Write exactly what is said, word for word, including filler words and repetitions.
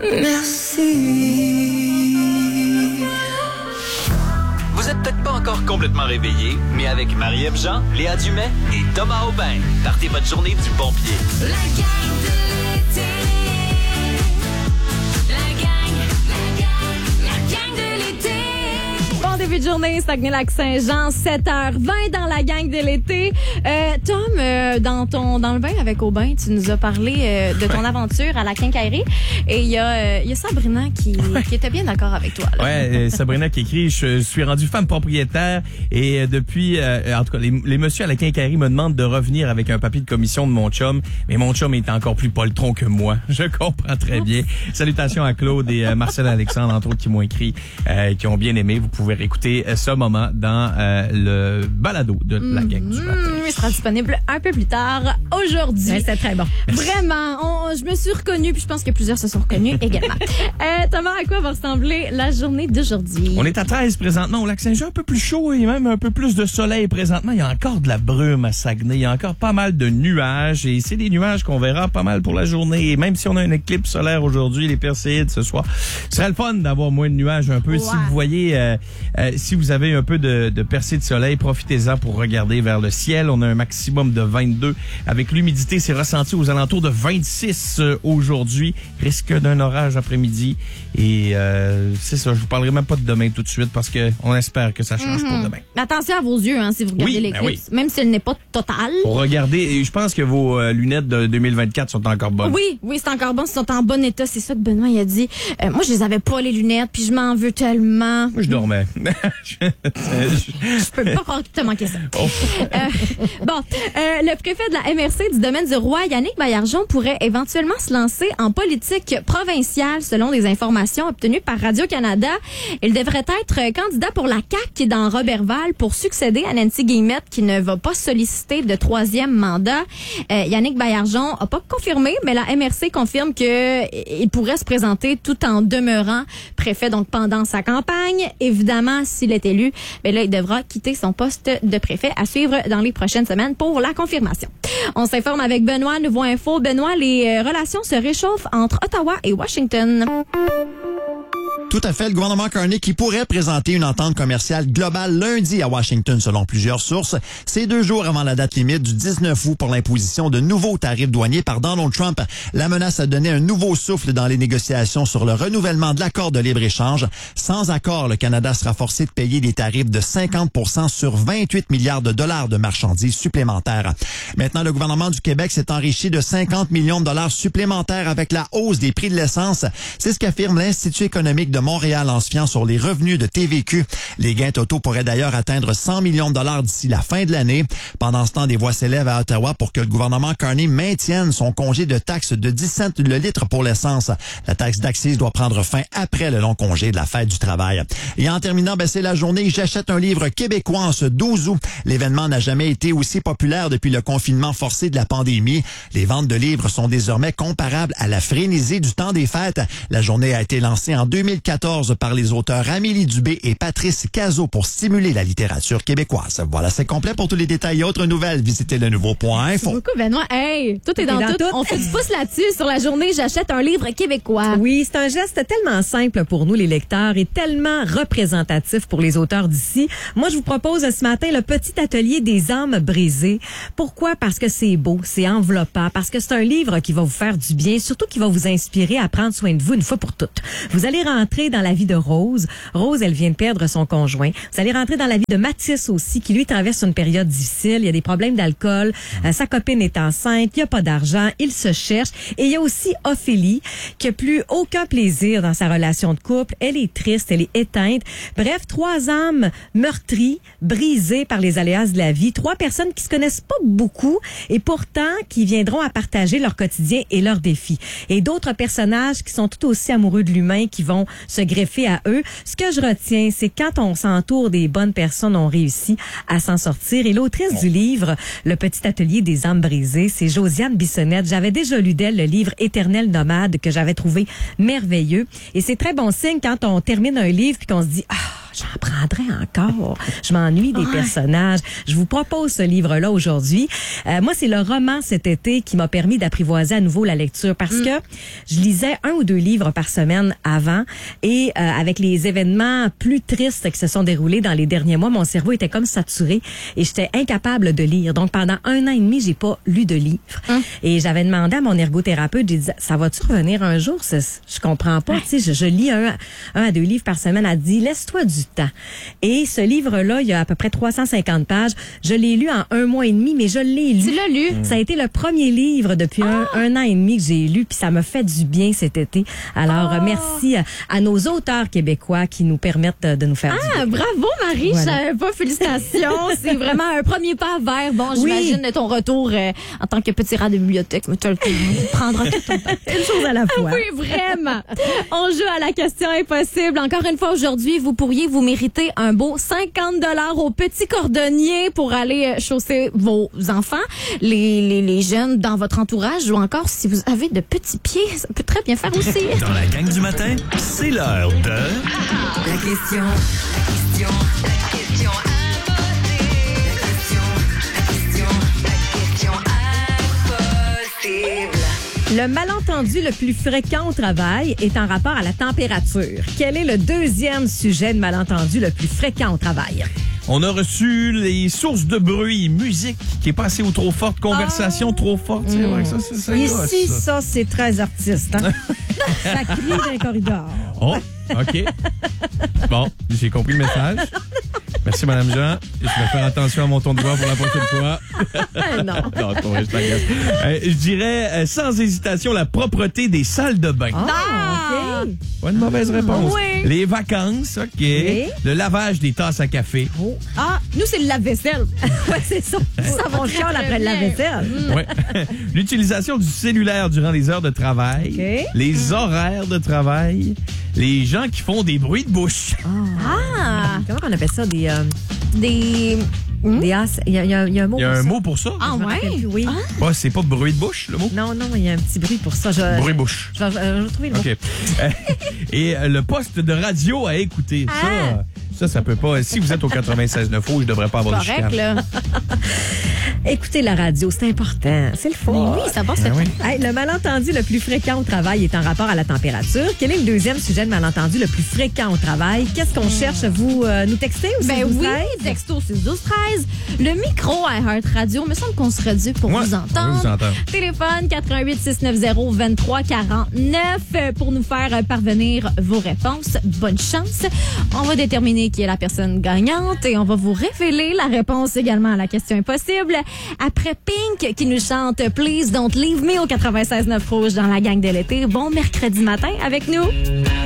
Merci. Vous êtes peut-être pas encore complètement réveillé, mais avec Marie-Ève Jean, Léa Dumais et Thomas Aubin, partez votre journée du bon pied. La gang de l'été. La gang, la gang, la gang de l'été. Bon début de journée, Saguenay-Lac-Saint-Jean, sept heures vingt dans la gang de l'été. Euh, Tom, euh, dans ton dans le bain avec Aubin, tu nous as parlé euh, de ton ouais. aventure à la quincaillerie. Et il y a, euh, y a Sabrina qui, ouais. qui était bien d'accord avec toi. Là. Ouais, euh, Sabrina qui écrit, je suis rendue femme propriétaire et euh, depuis, euh, en tout cas, les, les messieurs à la quincaillerie me demandent de revenir avec un papier de commission de mon chum, mais mon chum est encore plus poltron que moi. Je comprends très bien. Salutations à Claude et euh, Marcel Alexandre, entre autres, qui m'ont écrit, euh, qui ont bien aimé. Vous pouvez réécouter ce moment dans euh, le balado de la gang du matin. Il sera disponible un peu plus tard aujourd'hui. Ouais, c'est très bon. Vraiment, on, je me suis reconnue, puis je pense que plusieurs se sont reconnus également. Euh, Thomas, à quoi va ressembler la journée d'aujourd'hui? On est à treize présentement au Lac-Saint-Jean, un peu plus chaud et même un peu plus de soleil présentement. Il y a encore de la brume à Saguenay, il y a encore pas mal de nuages et c'est des nuages qu'on verra pas mal pour la journée. Et même si on a une éclipse solaire aujourd'hui, les Perséides ce soir, ce serait le fun d'avoir moins de nuages un peu. Ouais. Si vous voyez, euh, euh, si vous avez un peu de, de percée de soleil, profitez-en pour regarder vers le ciel. On a un maximum de vingt-deux. Avec l'humidité, c'est ressenti aux alentours de vingt-six euh, aujourd'hui. Risque d'un orage après-midi. Et euh, c'est ça, je vous parlerai même pas de demain tout de suite parce que on espère que ça change mm-hmm. pour demain. Attention à vos yeux hein, si vous regardez oui, l'éclipse, ben oui. même si elle n'est pas totale. Pour regarder, et je pense que vos euh, lunettes de deux mille vingt-quatre sont encore bonnes. Oui, oui, c'est encore bon, ils sont en bon état. C'est ça que Benoît il a dit. Euh, moi, je les avais pas les lunettes, puis je m'en veux tellement. Moi, je dormais. je, je peux pas croire que tu as manqué ça. Oh. Euh, bon, euh, le préfet de la M R C du domaine du Roi, Yannick Baillargeon, pourrait éventuellement se lancer en politique provinciale selon des informations obtenues par Radio-Canada. Il devrait être candidat pour la C A Q dans Robertval pour succéder à Nancy Guillemette qui ne va pas solliciter de troisième mandat. Euh, Yannick Baillargeon n'a pas confirmé, mais la M R C confirme qu'il pourrait se présenter tout en demeurant préfet donc pendant sa campagne. Évidemment, s'il est élu, ben là, il devra quitter son poste de préfet à suivre dans les prochaines semaines pour la confirmation. On s'informe avec Benoît, Nouveau Info. Benoît, les relations se réchauffent entre Ottawa et Washington. Tout à fait. Le gouvernement Carney qui pourrait présenter une entente commerciale globale lundi à Washington, selon plusieurs sources. C'est deux jours avant la date limite du dix-neuf août pour l'imposition de nouveaux tarifs douaniers par Donald Trump. La menace a donné un nouveau souffle dans les négociations sur le renouvellement de l'accord de libre-échange. Sans accord, le Canada sera forcé de payer des tarifs de cinquante pour cent sur vingt-huit milliards de dollars de marchandises supplémentaires. Maintenant, le gouvernement du Québec s'est enrichi de cinquante millions de dollars supplémentaires avec la hausse des prix de l'essence. C'est ce qu'affirme l'Institut économique de Montréal en se fiant sur les revenus de T V Q. Les gains totaux pourraient d'ailleurs atteindre cent millions de dollars d'ici la fin de l'année. Pendant ce temps, des voix s'élèvent à Ottawa pour que le gouvernement Carney maintienne son congé de taxe de dix cents le litre pour l'essence. La taxe d'accise doit prendre fin après le long congé de la fête du travail. Et en terminant, ben, c'est la journée J'achète un livre québécois en ce douze août. L'événement n'a jamais été aussi populaire depuis le confinement forcé de la pandémie. Les ventes de livres sont désormais comparables à la frénésie du temps des fêtes. La journée a été lancée en deux mille quatorze par les auteurs Amélie Dubé et Patrice Cazot pour stimuler la littérature québécoise. Voilà, c'est complet. Pour tous les détails et autres nouvelles, visitez le nouveau point info. Merci beaucoup, Benoît. Hey, tout est dans, dans tout. tout. On fait du pouce là-dessus sur la journée J'achète un livre québécois. Oui, c'est un geste tellement simple pour nous, les lecteurs, et tellement représentatif pour les auteurs d'ici. Moi, je vous propose ce matin le petit atelier des âmes brisées. Pourquoi? Parce que c'est beau, c'est enveloppant, parce que c'est un livre qui va vous faire du bien, surtout qui va vous inspirer à prendre soin de vous une fois pour toutes. Vous allez rentrer dans la vie de Rose. Rose, elle vient de perdre son conjoint. Vous allez rentrer dans la vie de Mathis aussi, qui lui traverse une période difficile. Il y a des problèmes d'alcool. Euh, sa copine est enceinte. Il n'y a pas d'argent. Il se cherche. Et il y a aussi Ophélie, qui n'a plus aucun plaisir dans sa relation de couple. Elle est triste. Elle est éteinte. Bref, trois âmes meurtries, brisées par les aléas de la vie. Trois personnes qui se connaissent pas beaucoup et pourtant qui viendront à partager leur quotidien et leurs défis. Et d'autres personnages qui sont tout aussi amoureux de l'humain, qui vont se greffer à eux. Ce que je retiens, c'est quand on s'entoure des bonnes personnes, on réussit à s'en sortir. Et l'autrice bon. du livre, Le petit atelier des âmes brisées, c'est Josiane Bissonnette. J'avais déjà lu d'elle le livre Éternel nomade que j'avais trouvé merveilleux. Et c'est très bon signe quand on termine un livre puis qu'on se dit « Ah, j'en prendrais encore. Je m'ennuie des personnages. Je vous propose ce livre-là aujourd'hui. Euh, moi, c'est le roman cet été qui m'a permis d'apprivoiser à nouveau la lecture parce que je lisais un ou deux livres par semaine avant et euh, avec les événements plus tristes qui se sont déroulés dans les derniers mois, mon cerveau était comme saturé et j'étais incapable de lire. Donc, pendant un an et demi, j'ai pas lu de livre. Hum. Et j'avais demandé à mon ergothérapeute, j'ai dit, ça va-tu revenir un jour? Ça, je comprends pas. Tu sais, je, je lis un, un à deux livres par semaine. Elle dit, laisse-toi du temps. Et ce livre-là, il y a à peu près trois cent cinquante pages. Je l'ai lu en un mois et demi, mais je l'ai lu. Tu l'as lu? Ça a été le premier livre depuis ah. un, un an et demi que j'ai lu, puis ça m'a fait du bien cet été. Alors, oh. merci à, à nos auteurs québécois qui nous permettent de, de nous faire ah, du bien. Bravo, Marie. Voilà. Je savais pas. Félicitations. C'est vraiment un premier pas vers. Bon, j'imagine oui. ton retour euh, en tant que petit rat de bibliothèque. Mais tu le prendras tout ton temps. Une chose à la fois. Oui, vraiment. On joue à la question impossible. Encore une fois, aujourd'hui, vous pourriez vous mériter un beau cinquante dollars au petit cordonnier pour aller chausser vos enfants, les, les, les jeunes dans votre entourage ou encore si vous avez de petits pieds, ça peut très bien faire aussi. Dans la gang du matin, c'est l'heure de... La question, la question, la question impossible. La question, la question, la question impossible. Le malentendu le plus fréquent au travail est en rapport à la température. Quel est le deuxième sujet de malentendu le plus fréquent au travail? On a reçu les sources de bruit, musique qui est passée ou trop forte, conversation oh. trop forte. C'est vrai que ça, c'est ça. Ici, ça, ça c'est très artiste. Hein? Ça crie dans les corridors. Oh, OK. Bon, j'ai compris le message. Merci, Madame Jean. Je vais faire attention à mon ton de voix pour la prochaine fois. non. non, c'est pas vrai, je t'agace. Euh, je dirais, euh, sans hésitation, la propreté des salles de bain. Ah, OK. Pas une mauvaise réponse. Oui. Les vacances, OK. Oui. Le lavage des tasses à café. Oh. Ah, nous, c'est le lave-vaisselle. ouais, c'est ça. Savon chiale après le lave-vaisselle. Mm. Ouais. L'utilisation du cellulaire durant les heures de travail. Okay. Les horaires de travail. Les gens qui font des bruits de bouche. Ah. Comment on appelle ça? Des... Euh... Des... Des as... Il y, a, il y a, il y a un mot Il y a pour un ça. mot pour ça? Ah ouais? Oui. Ah. Ah, c'est pas bruit de bouche, le mot? Non, non, il y a un petit bruit pour ça. Je... Bruit bouche. Je vais, je vais retrouver le mot. OK. Et euh, le poste de radio à écouter. Ah. Ça, ça, ça peut pas... Si vous êtes au quatre-vingt-seize neuf, je devrais pas avoir correct, de chicane. là. Écoutez la radio, c'est important. C'est le fun. Oui, ça passe Ben le oui. Hey, le malentendu le plus fréquent au travail est en rapport à la température. Quel est le deuxième sujet de malentendu le plus fréquent au travail? Qu'est-ce qu'on cherche? Vous euh, nous textez ou Ben six douze oui, treize? texto six douze treize. Le micro à Heart Radio, me semble qu'on serait dû pour Ouais, vous on entendre. veut vous entendre. Téléphone quatre un huit six neuf zéro deux trois quatre neuf pour nous faire parvenir vos réponses. Bonne chance. On va déterminer qui est la personne gagnante et on va vous révéler la réponse également à la question impossible. Après Pink qui nous chante Please Don't Leave Me au quatre-vingt-seize neuf Rouge dans la gang de l'été. Bon mercredi matin avec nous.